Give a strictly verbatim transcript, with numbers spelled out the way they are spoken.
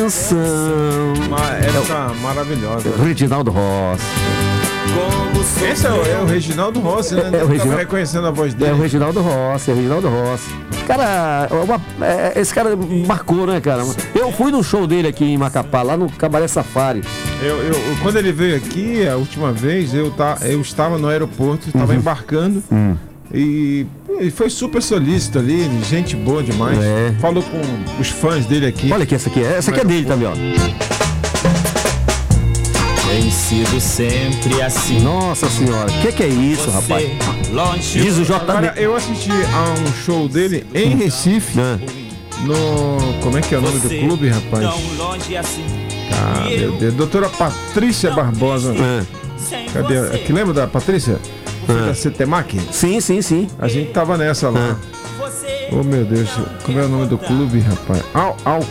canção. Uma época maravilhosa. Reginaldo Rossi. Esse é o, é o Reginaldo Rossi, né? É, é o Reginaldo... Tava reconhecendo a voz dele. É o Reginaldo Rossi, é o Reginaldo Rossi. Cara, uma, é, esse cara marcou, né, cara? Eu fui no show dele aqui em Macapá, lá no Cabaré Safari. Eu, eu, quando ele veio aqui, a última vez, eu, tá, eu estava no aeroporto, estava uhum. embarcando. Hum. E ele foi super solícito ali, gente boa demais. É. Falou com os fãs dele aqui. Olha aqui, essa aqui, essa aqui é dele também, ó. Tem sido sempre assim. Nossa senhora, o que, que é isso, Você rapaz? longe. Diz o J B. Agora, eu assisti a um show dele em Recife, Ah. no... Como é que é o nome do clube, rapaz? Tão longe assim. Ah, meu Deus. Doutora Patrícia Barbosa. Ah. Cadê? Que lembra da Patrícia? Foi da CETEMAC? Sim, sim, sim. A gente tava nessa lá. Oh, meu Deus. Como é o nome do clube, rapaz? Al, Al